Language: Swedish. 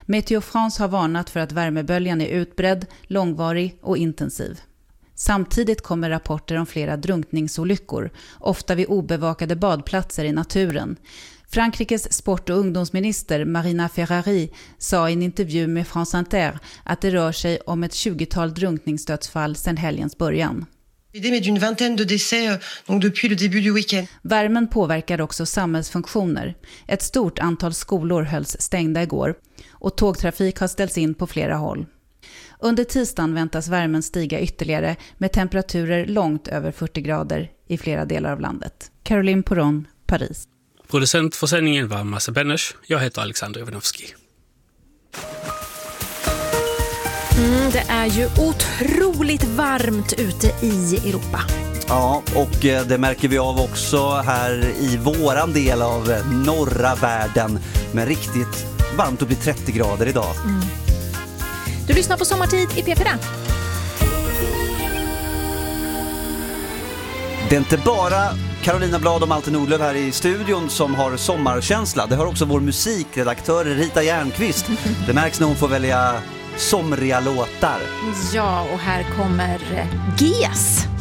Meteo France har varnat för att värmeböljan är utbredd, långvarig och intensiv. Samtidigt kommer rapporter om flera drunkningsolyckor, ofta vid obevakade badplatser i naturen. Frankrikes sport- och ungdomsminister Marina Ferrari sa i en intervju med France Inter att det rör sig om ett 20-tal drunkningsdödsfall sedan helgens början. Värmen påverkar också samhällsfunktioner. Ett stort antal skolor hölls stängda igår och tågtrafik har ställts in på flera håll. Under tisdagen väntas värmen stiga ytterligare med temperaturer långt över 40 grader i flera delar av landet. Caroline Poron, Paris. Producent för sändningen var Massa Benesch. Jag heter Alexander Ivanovski. Det är ju otroligt varmt ute i Europa. Ja, och det märker vi av också här i våran del av norra världen med riktigt varmt upp i 30 grader idag. Du lyssnar på Sommartid i P4. Det är inte bara Carolina Blad och Malte Nordlöf här i studion som har sommarkänsla. Det har också vår musikredaktör Rita Järnqvist. Det märks när hon får välja somriga låtar. Ja, och här kommer GES.